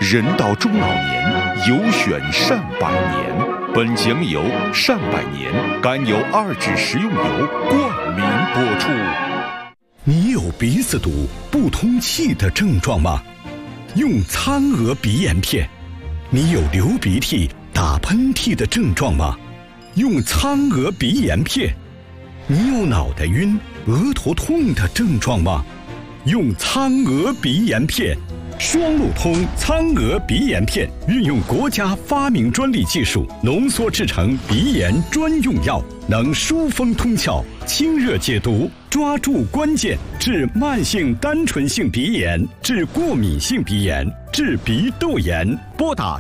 人到中老年，有选善百年。本节目由善百年甘油2酯食用油冠名播出。 你有鼻子堵、不通气的症状吗？用苍娥鼻炎片。你有流鼻涕、打喷嚏的症状吗？用苍娥鼻炎片。你有脑袋晕、额头痛的症状吗？用苍娥鼻炎片。双路通苍娥鼻炎片运用国家发明专利技术浓缩制成鼻炎专用药，能疏风通窍、清热解毒，抓住关键，治慢性单纯性鼻炎，治过敏性鼻炎，治鼻窦炎。拨打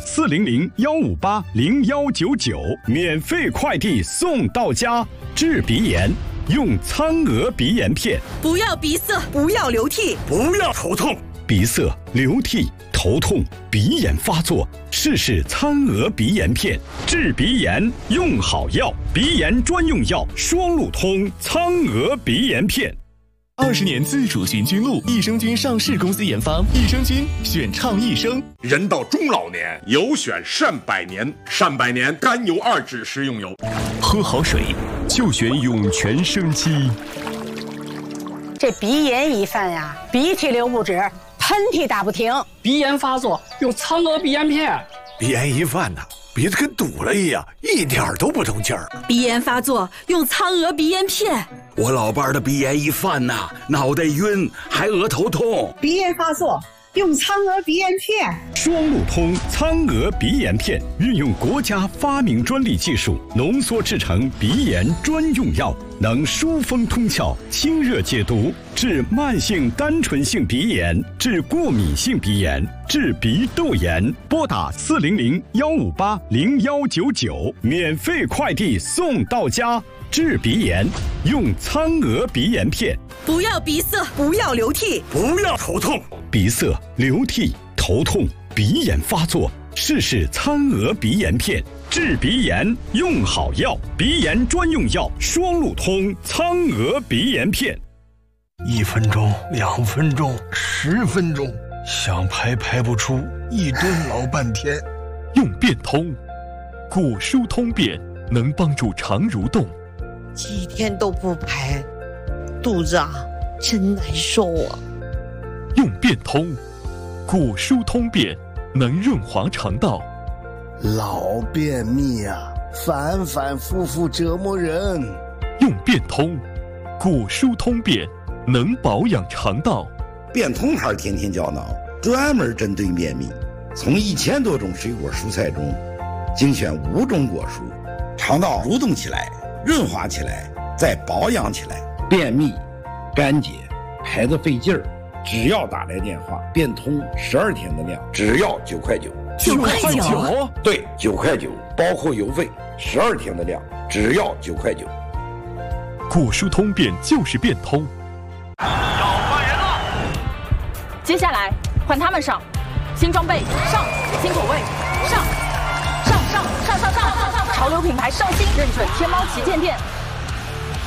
400-158-0199，免费快递送到家。治鼻炎用苍娥鼻炎片。 不要鼻塞，不要流涕， 不要头痛。 鼻塞、流涕、头痛、鼻炎发作，试试苍娥鼻炎片，治鼻炎用好药，鼻炎专用药双路通苍娥鼻炎片。 20年自主循菌露，益生菌上市公司研发，益生菌选倡益生。 人到中老年，有选善百年，善百年甘油2酯食用油。 喝好水就选涌泉生机。 这鼻炎一犯呀，鼻涕流不止，喷嚏打不停， 鼻炎发作用苍娥鼻炎片。 鼻炎一犯呐，鼻子跟堵了一样，一点都不通气儿。 鼻炎发作用苍娥鼻炎片。 我老伴儿的鼻炎一犯呐，脑袋晕，还额头痛。 鼻炎发作用苍娥鼻炎片。 双路通苍娥鼻炎片运用国家发明专利技术浓缩制成鼻炎专用药，能疏风通窍、清热解毒，治慢性单纯性鼻炎，治过敏性鼻炎，治鼻窦炎。拨打400-158-0199，免费快递送到家。治鼻炎用苍娥鼻炎片。 不要鼻塞，不要流涕， 不要头痛。 鼻塞、流涕、头痛、鼻炎发作，试试苍娥鼻炎片，治鼻炎用好药，鼻炎专用药双路通苍娥鼻炎片。 1分钟、2分钟、10分钟，想排不出，一蹲老半天。 用变通，果舒通便能帮助肠蠕动。 几天都不排，肚子真难受啊。 用变通，果舒通便能润滑肠道。 老便秘啊，反反复复折磨人。 用变通，果舒通便能保养肠道。 变通牌天天胶囊专门针对便秘，从1000多种水果蔬菜中精选5种果蔬，肠道蠕动起来，润滑起来，再保养起来。便秘、干结、排得费劲儿，只要打来电话，变通12天的量，只要9块9。 9块9？ 对，9块9，包括邮费，12天的量，只要9块9。 果舒通便就是变通。 要换人了， 接下来换他们上，新装备上，新口味上，潮流品牌上新，认准天猫旗舰店。